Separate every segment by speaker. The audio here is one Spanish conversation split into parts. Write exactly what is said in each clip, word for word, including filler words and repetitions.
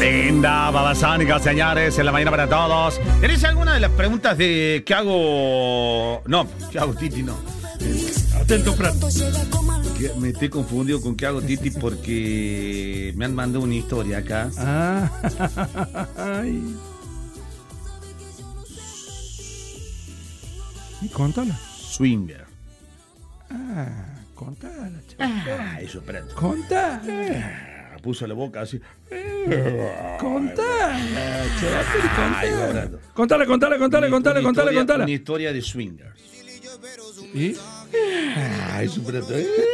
Speaker 1: Linda, babasónica, señores, en la mañana para todos. ¿Tenés alguna de las preguntas de qué hago? No, ¿qué hago, Titi? No. Atento, Prato. Me estoy confundido con qué hago, Titi, porque me han mandado una historia acá.
Speaker 2: Ah, ay. Y contala.
Speaker 1: Swinger.
Speaker 2: Ah, contala, chaval.
Speaker 1: Ah, eso, Prato.
Speaker 2: Contala.
Speaker 1: Ah, puso la boca así.
Speaker 2: Contala, chaval.
Speaker 1: Ay, Prato.
Speaker 2: Contala, contala, contala, contala, contala, contala.
Speaker 1: Una historia de swingers.
Speaker 2: ¿Y?
Speaker 1: Ah, eso, Prato.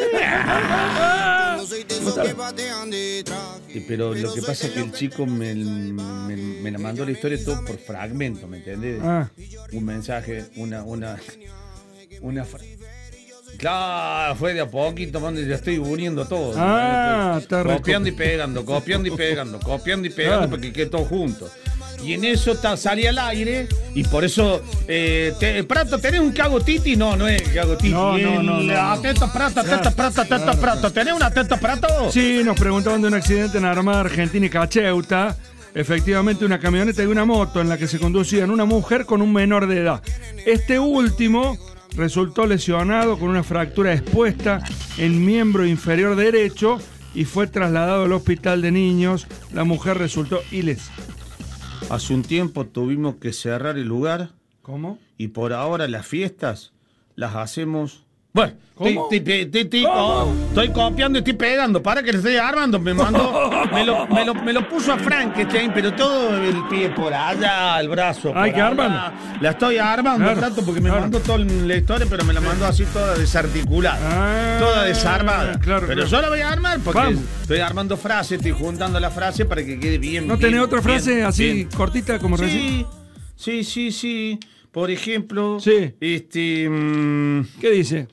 Speaker 1: Sí, pero lo que pasa es que el chico me, me, me la mandó la historia todo por fragmento, ¿me entendés?
Speaker 2: Ah.
Speaker 1: Un mensaje, una, una, una. Claro, fue de a poquito, donde ya estoy uniendo todo.
Speaker 2: Ah, está
Speaker 1: copiando y pegando, copiando y pegando, copiando y pegando,
Speaker 2: claro,
Speaker 1: para que quede todo junto. Y en eso ta, salí al aire, y por eso, eh, te, Prato, ¿tenés un cago Titi? No, no es cago Titi.
Speaker 2: No, no, no, no.
Speaker 1: Atento, Prato, atento, Prato, atento, Prato. ¿Tenés un atento, Prato?
Speaker 2: Sí, nos preguntaban de un accidente en Armada Argentina y Cacheuta. Efectivamente, una camioneta y una moto en la que se conducían una mujer con un menor de edad. Este último resultó lesionado con una fractura expuesta en miembro inferior derecho y fue trasladado al hospital de niños. La mujer resultó ilesa.
Speaker 1: Hace un tiempo tuvimos que cerrar el lugar.
Speaker 2: ¿Cómo?
Speaker 1: Y por ahora las fiestas las hacemos. Bueno,
Speaker 2: ¿Cómo?
Speaker 1: ti, ti, ti, ti,
Speaker 2: ¿Cómo?
Speaker 1: oh, estoy copiando y estoy pegando. Para que le estoy armando. Me mandó. me, lo, me, lo, me lo puso a Frankenstein, pero todo el pie por allá, el brazo.
Speaker 2: Hay
Speaker 1: por
Speaker 2: que
Speaker 1: allá.
Speaker 2: armarlo.
Speaker 1: La estoy armando,
Speaker 2: Claro,
Speaker 1: Prato, porque me
Speaker 2: claro.
Speaker 1: mandó toda la historia, pero me la mandó así toda desarticulada.
Speaker 2: Ah,
Speaker 1: toda desarmada.
Speaker 2: claro,
Speaker 1: pero
Speaker 2: claro.
Speaker 1: yo la voy a armar porque
Speaker 2: Vamos.
Speaker 1: estoy armando frases, estoy juntando la frase para que quede bien.
Speaker 2: ¿No
Speaker 1: bien,
Speaker 2: tenés otra frase
Speaker 1: bien,
Speaker 2: así
Speaker 1: bien.
Speaker 2: cortita como recién?
Speaker 1: Sí, sí, sí, sí. Por ejemplo,
Speaker 2: Sí.
Speaker 1: este. Mmm,
Speaker 2: ¿Qué dice?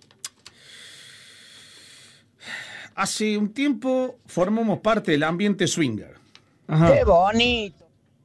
Speaker 1: hace un tiempo formamos parte del ambiente swinger.
Speaker 2: Ajá.
Speaker 3: ¡Qué bonito!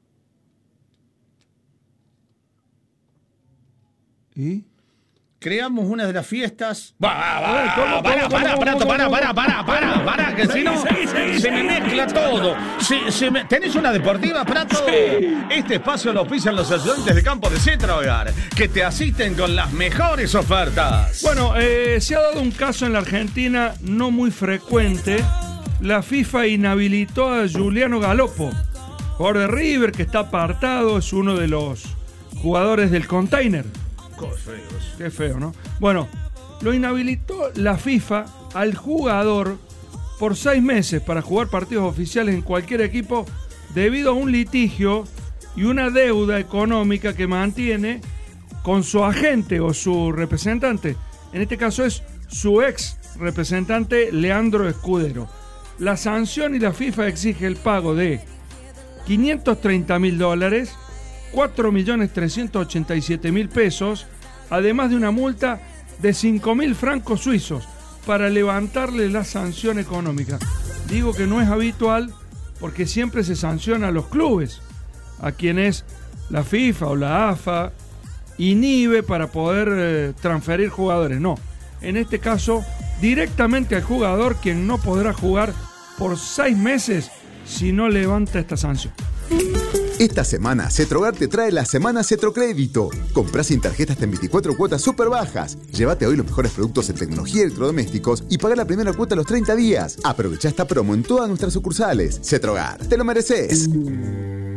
Speaker 1: ¿Y? Creamos una de las fiestas. Va, va, va,
Speaker 2: A ver, ¿cómo,
Speaker 1: para,
Speaker 2: cómo,
Speaker 1: para,
Speaker 2: cómo,
Speaker 1: para,
Speaker 2: cómo,
Speaker 1: para,
Speaker 2: cómo?
Speaker 1: para, para, para, para, que si no
Speaker 2: Seguí, seguí,
Speaker 1: se
Speaker 2: seguí.
Speaker 1: me mezcla todo. Se, se me- ¿Tenés una deportiva, Prato?
Speaker 2: Sí.
Speaker 1: Este espacio lo auspician los ayudantes de campo de Cetrogar, que te asisten con las mejores ofertas.
Speaker 2: Bueno, eh, se ha dado un caso en la Argentina no muy frecuente. La FIFA inhabilitó a Juliano Galopo, jugador de River que está apartado, es uno de los jugadores del Container.
Speaker 1: Cosas feos.
Speaker 2: Qué feo, ¿no? Bueno, lo inhabilitó la FIFA al jugador por seis meses para jugar partidos oficiales en cualquier equipo debido a un litigio y una deuda económica que mantiene con su agente o su representante. En este caso es su ex representante Leandro Escudero. La sanción y la FIFA exige el pago de quinientos treinta mil dólares, cuatro millones trescientos ochenta y siete mil pesos, además de una multa de cinco mil francos suizos para levantarle la sanción económica. Digo que no es habitual porque siempre se sanciona a los clubes, a quienes la FIFA o la A F A inhibe para poder eh, transferir jugadores. No, en este caso directamente al jugador, quien no podrá jugar por seis meses si no levanta esta sanción.
Speaker 4: Esta semana, Cetrogar te trae la Semana Cetrocrédito. Comprá sin tarjeta hasta en veinticuatro cuotas súper bajas. Llévate hoy los mejores productos en tecnología y electrodomésticos y paga la primera cuota a los treinta días. Aprovecha esta promo en todas nuestras sucursales. Cetrogar, te lo mereces.